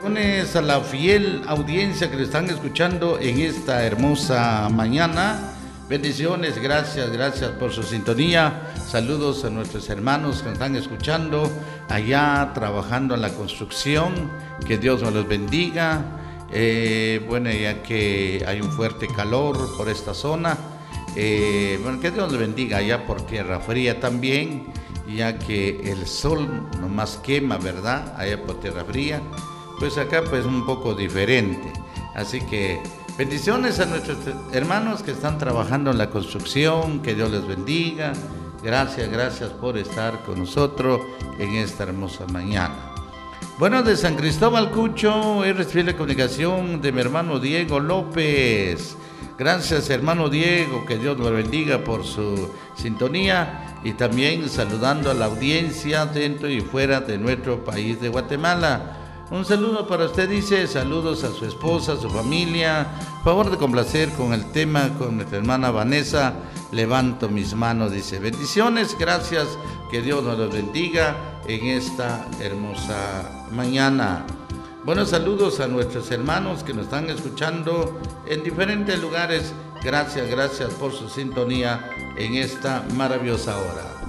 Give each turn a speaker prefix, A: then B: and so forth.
A: Bendiciones a la fiel audiencia que le están escuchando en esta hermosa mañana. Bendiciones, gracias por su sintonía. Saludos a nuestros hermanos que nos están escuchando allá trabajando en la construcción. Que Dios nos los bendiga. Bueno, ya que hay un fuerte calor por esta zona, bueno, que Dios nos bendiga allá por tierra fría también, ya que el sol nomás quema, ¿verdad? Allá por tierra fría. Pues acá pues un poco diferente, así que bendiciones a nuestros hermanos que están trabajando en la construcción, que Dios les bendiga. Gracias por estar con nosotros en esta hermosa mañana. Bueno, de San Cristóbal Cucho he recibido la comunicación de mi hermano Diego López. Gracias, hermano Diego, que Dios lo bendiga por su sintonía, y también saludando a la audiencia dentro y fuera de nuestro país de Guatemala. Un saludo para usted, dice, saludos a su esposa, a su familia. Favor de complacer con el tema con nuestra hermana Vanessa, levanto mis manos, dice. Bendiciones, gracias, que Dios nos los bendiga en esta hermosa mañana. Buenos saludos a nuestros hermanos que nos están escuchando en diferentes lugares. Gracias por su sintonía en esta maravillosa hora.